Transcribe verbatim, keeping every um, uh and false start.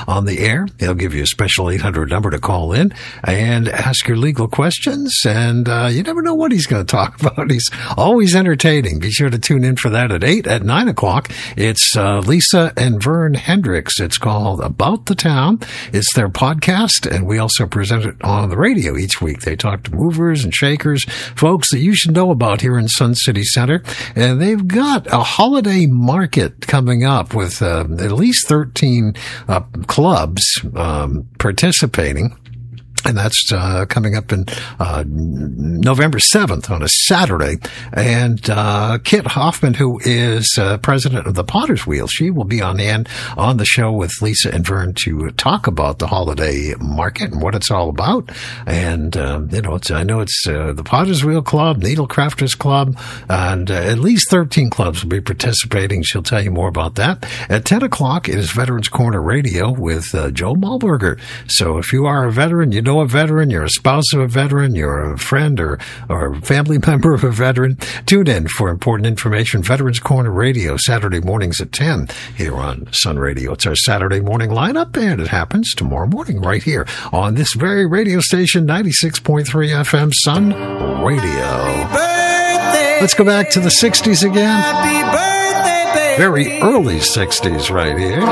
on the air. He'll give you a special eight hundred number to call in and ask your legal questions. And uh, you never know what he's going to talk about. He's always entertaining. Be sure to tune in for that at eight. At nine o'clock, it's uh, Lisa and Vern Hendricks. It's called About the Town. It's their podcast, and we also present it on the radio each week. They talk to movers and shakers, folks that you should know about here in Sun City Center. And they've got a holiday market coming up with uh, at least thirteen uh, clubs um, participating. And that's uh, coming up in uh, November seventh on a Saturday. And uh, Kit Hoffman, who is uh, president of the Potter's Wheel, she will be on hand on the show with Lisa and Vern to talk about the holiday market and what it's all about. And, uh, you know, it's, I know it's uh, the Potter's Wheel Club, Needle Crafters Club, and uh, at least thirteen clubs will be participating. She'll tell you more about that. At ten o'clock, it is Veterans Corner Radio with uh, Joe Malberger. So if you are a veteran, you know a veteran, you're a spouse of a veteran, you're a friend or, or a family member of a veteran, tune in for important information. Veterans Corner Radio, Saturday mornings at ten here on Sun Radio. It's our Saturday morning lineup, and it happens tomorrow morning right here on this very radio station, ninety-six point three F M Sun Radio. Let's go back to the sixties again. Very early sixties right here.